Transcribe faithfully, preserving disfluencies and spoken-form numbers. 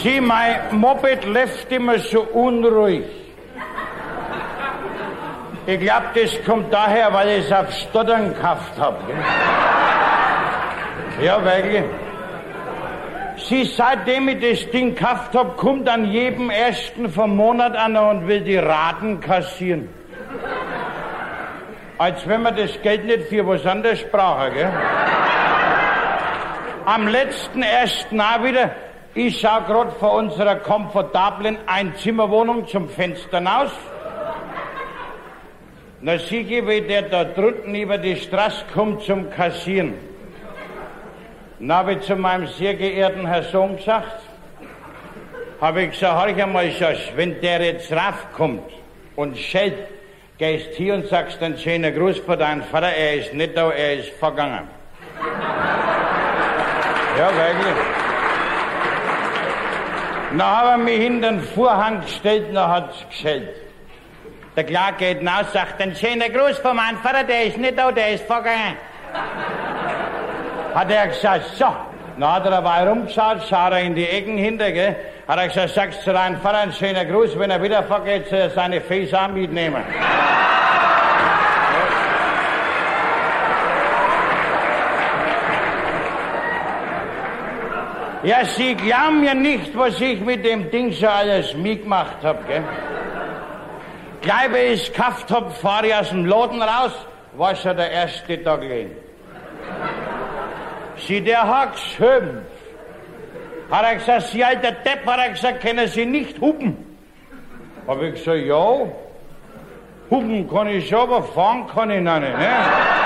Sie, mein Moped läuft immer so unruhig. Ich glaub, das kommt daher, weil ich es auf Stottern gekauft hab. Gell? Ja, wirklich. Sie, seitdem ich das Ding gekauft hab, kommt an jedem ersten vom Monat einer und will die Raten kassieren. Als wenn man das Geld nicht für was anderes brauche, gell? Am letzten ersten auch wieder, ich schau grad vor unserer komfortablen Einzimmerwohnung zum Fenster raus. Na sieh ich, wie der da drunten über die Straße kommt zum Kassieren. Na, hab ich zu meinem sehr geehrten Herrn Sohn gesagt, hab ich gesagt, hör ich einmal, Schorsch, wenn der jetzt raufkommt und schellt, gehst hier und sagst einen schönen Gruß für deinen Vater, er ist nicht da, er ist vergangen. Ja, wirklich. Na, hab er mich hinter den Vorhang gestellt, na hat's geschellt. Der Clark geht hinaus, sagt, einen schönen Gruß von meinem Vater, der ist nicht da, der ist vergangen. Hat er gesagt, so. Na hat er dabei rumgeschaut, schaut er in die Ecken hinter, gell. Hat er gesagt, sagst zu deinem Vater einen schönen Gruß, wenn er wieder vergeht, soll er seine Face auch mitnehmen. Ja, Sie glauben mir nicht, was ich mit dem Ding so alles mitgemacht hab, gell. Gleich wie ich's gekauft hab, fahr ich aus dem Laden raus, war schon der erste Tag gewesen. Sie, der hat geschimpft. Hat er gesagt, Sie alter Depp, hat er gesagt, können Sie nicht hupen? Hab ich gesagt, ja, hupen kann ich schon, aber fahren kann ich noch nicht, ne?